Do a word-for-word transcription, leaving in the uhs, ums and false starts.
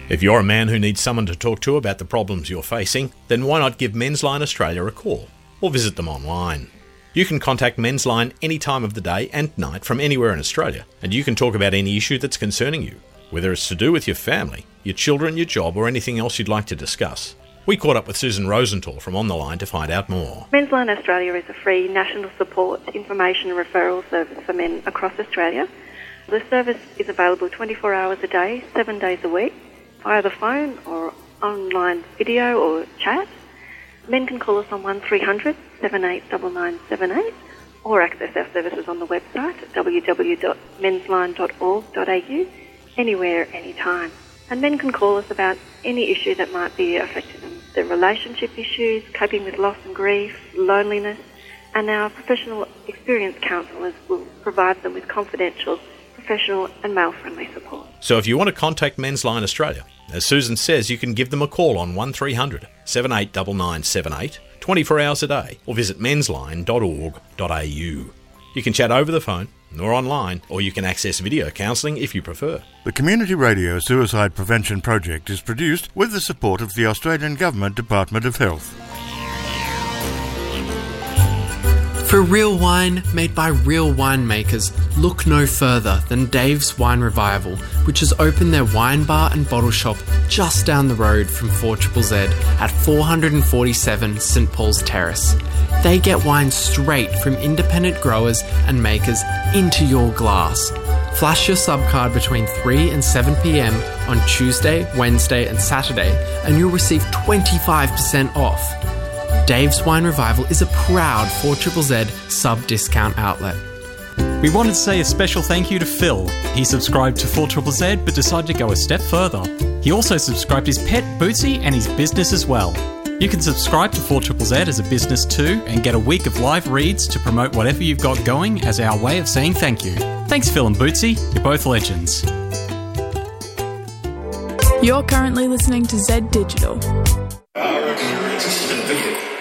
If you're a man who needs someone to talk to about the problems you're facing, then why not give Men's Line Australia a call or visit them online? You can contact Men's Line any time of the day and night from anywhere in Australia, and you can talk about any issue that's concerning you, whether it's to do with your family, your children, your job, or anything else you'd like to discuss. We caught up with Susan Rosenthal from On The Line to find out more. Men's Line Australia is a free national support, information and referral service for men across Australia. The service is available twenty-four hours a day, seven days a week, via the phone or online video or chat. Men can call us on one three hundred, seven eight nine nine seven eight or access our services on the website at w w w dot mens line dot org dot a u, anywhere, anytime. And men can call us about any issue that might be affecting them. Their relationship issues, coping with loss and grief, loneliness, and our professional experienced counsellors will provide them with confidential, professional and male-friendly support. So if you want to contact Men's Line Australia, as Susan says, you can give them a call on one three hundred, seven eight nine nine seven eight, twenty-four hours a day, or visit mens line dot org dot a u. You can chat over the phone or online, or you can access video counselling if you prefer. The Community Radio Suicide Prevention Project is produced with the support of the Australian Government Department of Health. For real wine made by real winemakers, look no further than Dave's Wine Revival, which has opened their wine bar and bottle shop just down the road from four Z Z Z at four forty-seven St Paul's Terrace. They get wine straight from independent growers and makers into your glass. Flash your subcard between three and seven p m on Tuesday, Wednesday and Saturday and you'll receive twenty-five percent off. Dave's Wine Revival is a proud four Z Z Z sub-discount outlet. We wanted to say a special thank you to Phil. He subscribed to four Z Z Z but decided to go a step further. He also subscribed his pet Bootsy and his business as well. You can subscribe to four Z Z Z as a business too and get a week of live reads to promote whatever you've got going as our way of saying thank you. Thanks Phil and Bootsy, you're both legends. You're currently listening to Z Digital. Uh,